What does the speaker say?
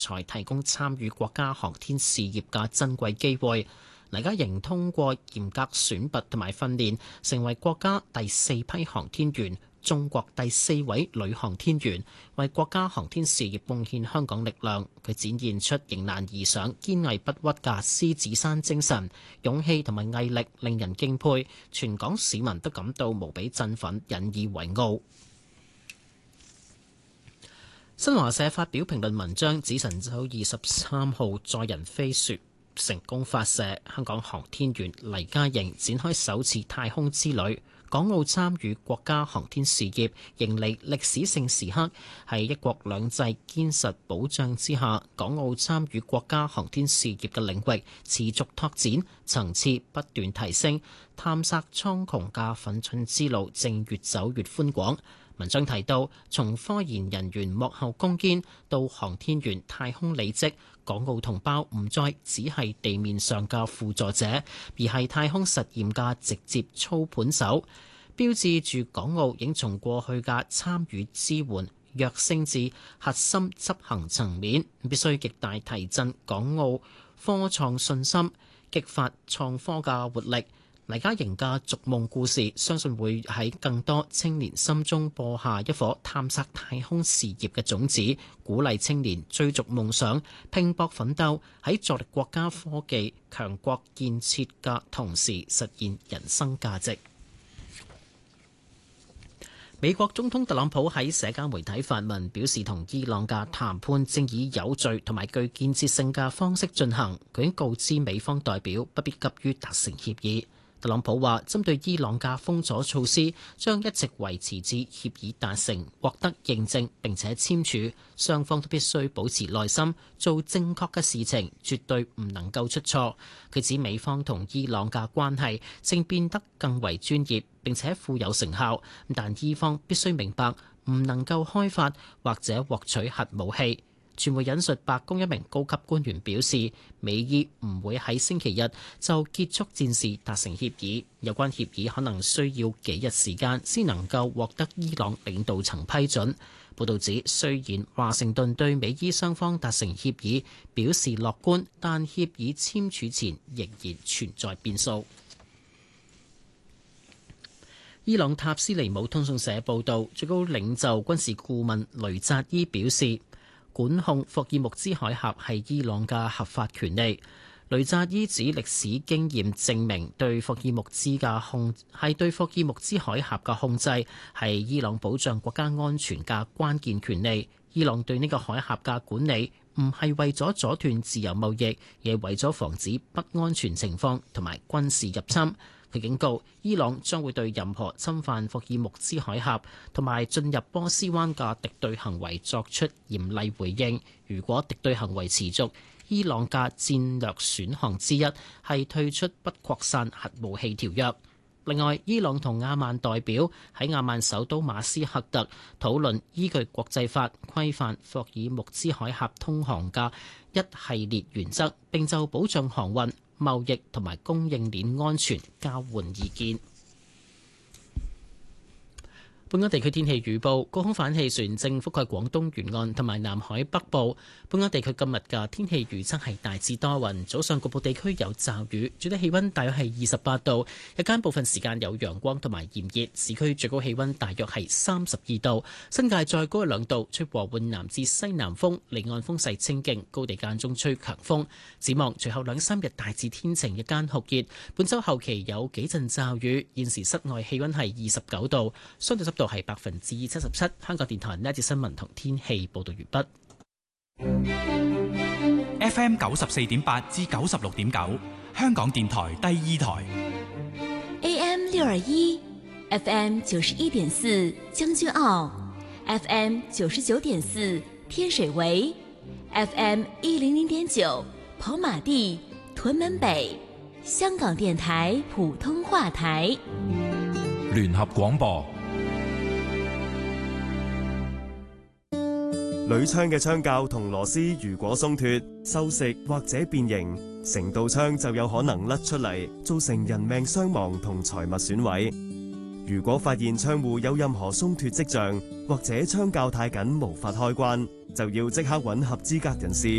才提供參與國家航天事業嘅珍貴機會。黎嘉瑩通過嚴格選拔同埋訓練，成為國家第4批航天員，中國第4位女航天員，為國家航天事業貢獻香港力量。佢展現出迎難而上、堅毅不屈嘅獅子山精神，勇氣同埋毅力令人敬佩，全港市民都感到無比振奮，引以為傲。新華社發表評論文章指，神舟23號載人飛船成功發射，香港航天員黎嘉瑩展開首次太空之旅。港澳參與國家航天事業，迎嚟歷史性時刻，喺一國兩制堅實保障之下，港澳參與國家航天事業嘅領域持續拓展，層次不斷提升，探索蒼穹嘅奮進之路正越走越寬廣。文章提到，從科研人員幕後攻堅到航天員太空履職，港澳同胞唔再只係地面上嘅輔助者，而係太空實驗嘅直接操盤手，標誌住港澳已經從過去嘅參與支援躍升至核心執行層面，必須極大提振港澳科創信心，激發創科嘅活力。黎嘉瑩嘅逐夢故事，相信會喺更多青年心中播下一顆探索太空事業嘅種子，鼓勵青年追逐夢想，拼搏奮鬥，喺助力國家科技強國建設嘅同時，實現人生價值。美國總統特朗普喺社交媒體發文表示，同伊朗嘅談判正以有序同埋具建設性嘅方式進行，佢已經告知美方代表不必急於達成協議。特朗普話，針對伊朗嘅封鎖措施將一直維持至協議達成、獲得認證並且簽署，雙方都必須保持耐心，做正確嘅事情，絕對唔能夠出錯。佢指美方同伊朗嘅關係正變得更為專業並且富有成效，但伊方必須明白唔能夠開發或者獲取核武器。傳媒引述白宮一名高級官員表示，美伊唔會喺星期日就結束戰事達成協議，有關協議可能需要幾日時間先能夠獲得伊朗領導層批准。報導指，雖然華盛頓對美伊雙方達成協議表示樂觀，但協議簽署前仍然存在變數。伊朗塔斯尼姆通訊社報導，最高領袖軍事顧問雷扎伊表示，管控霍爾木茲海峽係伊朗嘅合法權利。雷扎伊指歷史經驗證明，對霍爾木茲海峽嘅控制係伊朗保障國家安全嘅關鍵權利。伊朗對呢個海峽嘅管理唔係為咗阻斷自由貿易，而係為咗防止不安全情況同埋軍事入侵。佢警告，伊朗將會對任何侵犯霍爾木茲海峽同埋進入波斯灣嘅敵對行為作出嚴厲回應。如果敵對行為持續，伊朗嘅戰略選項之一係退出不擴散核武器條約。另外，伊朗同阿曼代表喺阿曼首都馬斯喀特討論依據國際法規範霍爾木茲海峽通航嘅一系列原則，並就保障航運、貿易同埋供應鏈安全交換意見。本港地區天氣預報，高空反氣旋正覆蓋廣東沿岸同埋南海北部。本港地區今日嘅天氣預測係大致多雲，早上局部地區有驟雨，最低氣溫大約係28度，日間部分時間有陽光同埋炎熱，市區最高氣溫大約係32度，新界再高1-2度，吹和緩南至西南風，離岸風勢清勁，高地間中吹強風。展望隨後2-3日大致天晴，日間酷熱，本週後期有幾陣驟雨。現時室外氣溫係29度，相對濕度係77%。香港電台呢一節新聞同天氣報道完畢。 FM 94.8至96.9，香港電台第2台。 AM 621 FM 91.4將軍澳 FM 99.4天水圍 FM 100.9跑馬地屯門北，香港電台普通話台。 聯合廣播。 鋁窗嘅窗鉸同螺絲如果鬆脫、鏽蝕或者變形，成道窗就有可能甩出嚟，造成人命傷亡同財物損毀。 如果發現窗戶有任何鬆脱跡象，或者窗較太緊無法開關，就要即刻揾合資格人士